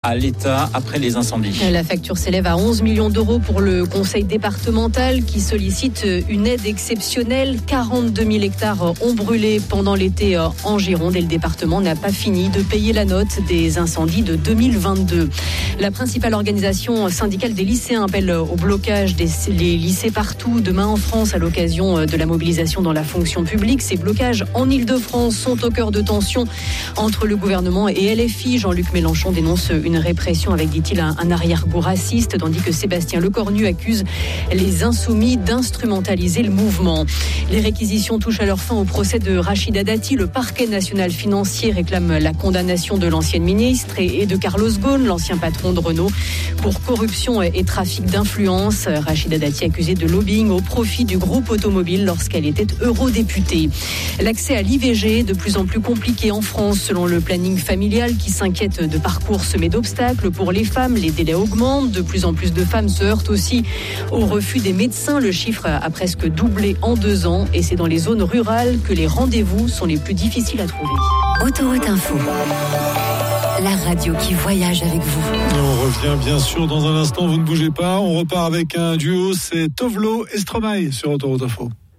à l'État après les incendies. La facture s'élève à 11 millions d'euros pour le conseil départemental qui sollicite une aide exceptionnelle. 42 000 hectares ont brûlé pendant l'été en Gironde et le département n'a pas fini de payer la note des incendies de 2022. La principale organisation syndicale des lycéens appelle au blocage des lycées partout demain en France à l'occasion de la mobilisation dans la fonction publique. Ces blocages en Île-de-France sont au cœur de tensions entre le gouvernement et LFI. Jean-Luc Mélenchon dénonce une répression avec, dit-il, un arrière-goût raciste, tandis que Sébastien Lecornu accuse les insoumis d'instrumentaliser le mouvement. Les réquisitions touchent à leur fin au procès de Rachida Dati. Le parquet national financier réclame la condamnation de l'ancienne ministre et de Carlos Ghosn, l'ancien patron de Renault, pour corruption et trafic d'influence. Rachida Dati accusée de lobbying au profit du groupe automobile lorsqu'elle était eurodéputée. L'accès à l'IVG de plus en plus compliqué en France selon le planning familial qui s'inquiète de parcours semés d'obstacles pour les femmes. Les délais augmentent. De plus en plus de femmes se heurtent aussi au refus des médecins. Le chiffre a presque doublé en 2 ans et c'est dans les zones rurales que les rendez-vous sont les plus difficiles à trouver. Autoroute Info. La radio qui voyage avec vous. On revient bien sûr dans un instant, vous ne bougez pas. On repart avec un duo, c'est Tovlo et Stromae sur Autoroute Info.